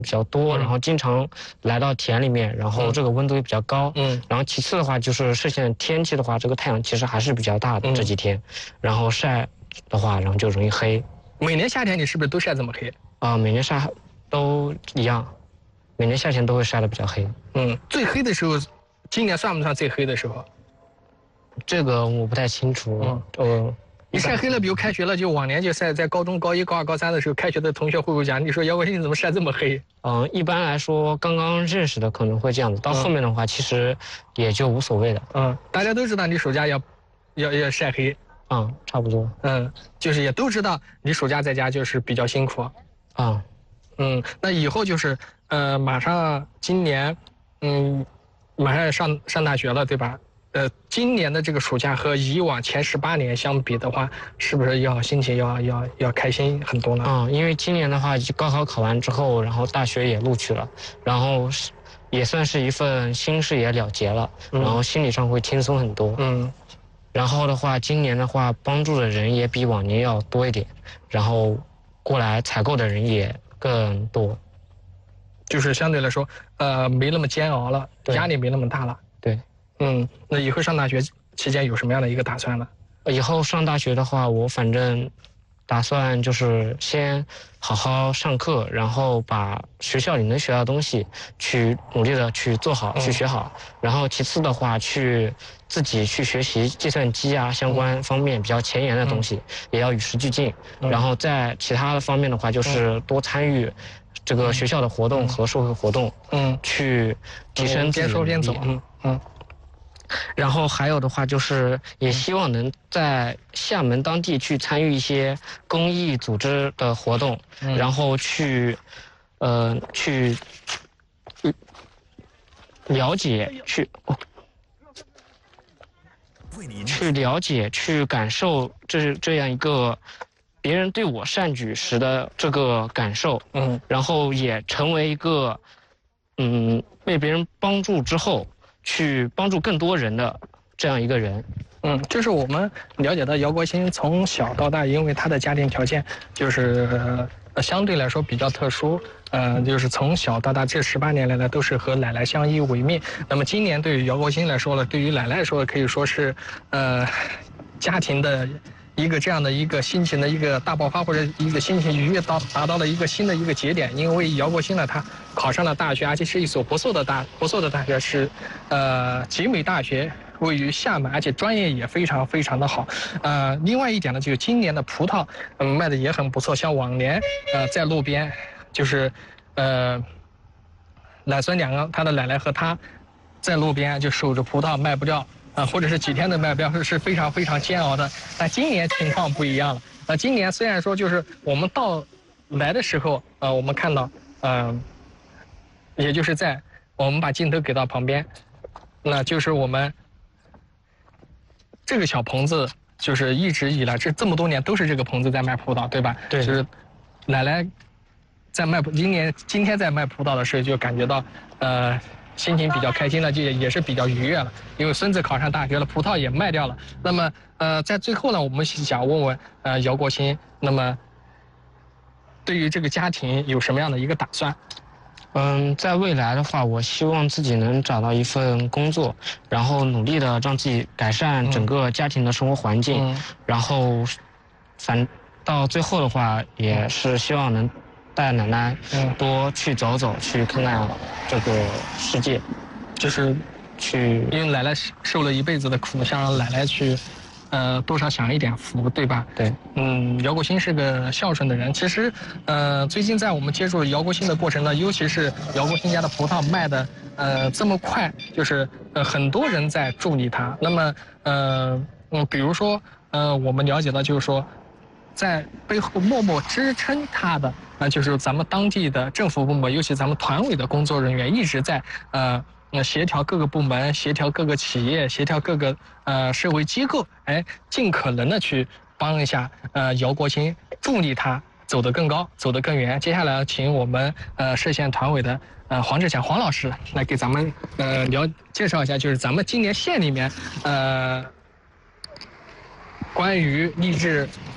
比较多，然后经常来到田里面，然后这个温度也比较高。然后其次的话就是歙县天气的话，这个太阳其实还是比较大的这几天，然后晒的话，然后就容易黑。 每年夏天你是不是都晒这么黑？ 每年晒都一样，每年夏天都会晒得比较黑。 最黑的时候，今年算不算最黑的时候？ 这个我不太清楚。 你晒黑了，比如开学了，就往年就晒在高中高一、高二、高三的时候，开学的同学会不会讲，你说姚国兴你怎么晒这么黑？ 一般来说，刚刚认识的可能会这样子，到后面的话，其实也就无所谓了。 大家都知道你暑假要晒黑。 差不多。 就是也都知道你暑假在家就是比较辛苦。那以后就是马上今年，马上要上大学了，对吧？今年的这个暑假和以往前18年相比的话，是不是心情要开心很多呢？ 因为今年的话，高考考完之后，然后大学也录取了，然后也算是一份心事也了结了，然后心理上会轻松很多。然后的话，今年的话，帮助的人也比往年要多一点，然后过来采购的人也更多， 就是相对来说，没那么煎熬了，压力没那么大了。 对。 那以后上大学期间有什么样的一个打算呢？ 以后上大学的话，我反正打算就是先好好上课，然后把学校里能学到的东西去努力的去做好，去学好。然后其次的话，自己去学习计算机相关方面比较前沿的东西，也要与时俱进。然后在其他的方面的话，就是多参与这个学校的活动和社会活动，去提升自己的能力。 边说边走。 然后还有的话就是，也希望能在厦门当地去参与一些公益组织的活动，然后去了解、去了解、去感受这样一个别人对我善举时的这个感受，然后也成为一个被别人帮助之后，去帮助更多人的这样一个人。 就是我们了解到姚国兴从小到大，因为他的家庭条件就是相对来说比较特殊，就是从小到大这18年来呢，都是和奶奶相依为命。那么今年对于姚国兴来说呢，对于奶奶来说可以说是家庭的这样的一个心情的一个大爆发，或者一个心情愉悦达到了一个新的一个节点。因为姚国兴呢，他考上了大学，而且是一所不错的大学，是集美大学，位于厦门，而且专业也非常非常的好。另外一点呢，就是今年的葡萄卖的也很不错，像往年在路边就是奶孙两个，他的奶奶和他在路边就守着葡萄卖不掉。或者是几天的卖标是非常非常煎熬的。但今年情况不一样了。今年虽然说就是我们到来的时候，我们看到，也就是在我们把镜头给到旁边，那就是我们这个小棚子，就是一直以来这么多年都是这个棚子在卖葡萄，对吧？ 对。 就是奶奶在今天在卖葡萄的时候，就感觉到心情比较开心了，就也是比较愉悦了，因为孙子考上大学了，葡萄也卖掉了。那么在最后呢，我们想问问姚国兴，那么对于这个家庭有什么样的一个打算？ 在未来的话，我希望自己能找到一份工作，然后努力的让自己改善整个家庭的生活环境，然后到最后的话，也是希望能带奶奶多去走走，去看看这个世界， 就是去， 因为奶奶受了一辈子的苦，想让奶奶去多少享一点福，对吧？ 对。 姚国兴是个孝顺的人。其实最近在我们接触姚国兴的过程呢，尤其是姚国兴家的葡萄卖的这么快，就是很多人在助力他。那么比如说我们了解到，就是说在背后默默支撑他的，就是咱们当地的政府部门，尤其咱们团委的工作人员，一直在协调各个部门，协调各个企业，协调各个社会机构，尽可能的去帮一下姚国兴，助力他走得更高，走得更远。接下来请我们歙县团委的黄志强黄老师来给咱们介绍一下，就是咱们今年县里面关于励志